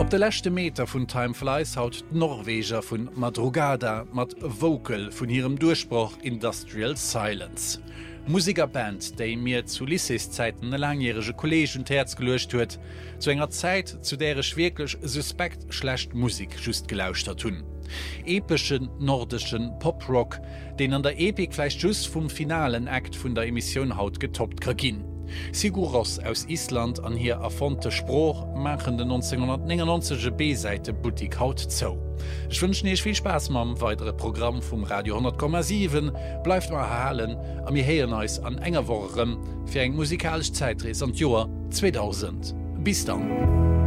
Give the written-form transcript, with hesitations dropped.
Op de lechte Meter vun Time Flies haut Norweger vun Madrugada mat Vocal vun ihrem Durchbruch Industrial Silence. Musikerband, déi mir zu Lycée-Zeiten e langjährige Kolleg und Herz gelöscht huet, zu enger Zeit, zu der ich wirklich suspekt schlecht Musik just gelauscht hat hun. Epischen nordischen Poprock, den an der Epik vielleicht just vom finalen Akt vun der Emission haut getoppt kragin. Siguros aus Island an hier erfonte Spruch machen den 1999 B-Seite Boutique haut zo. Ich wünsche euch viel Spaß mam weitere Programm vom Radio 10,7, bleibt mal erhalen, am mir heieren euch an enger Woche für eng musikalisch Zeitreise am Jahr 2000. Bis dann!